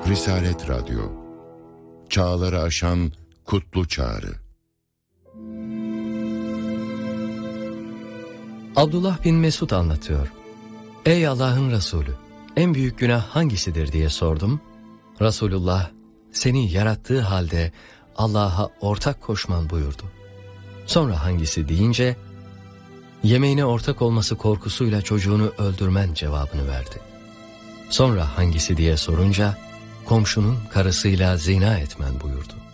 Risalet Radyo, çağları aşan kutlu çağrı. Abdullah bin Mesud anlatıyor. Ey Allah'ın Resulü, en büyük günah hangisidir diye sordum. Resulullah, seni yarattığı halde Allah'a ortak koşman buyurdu. Sonra hangisi deyince, yemeğine ortak olması korkusuyla çocuğunu öldürmen cevabını verdi. Sonra hangisi diye sorunca, komşunun karısıyla zina etmen buyurdu.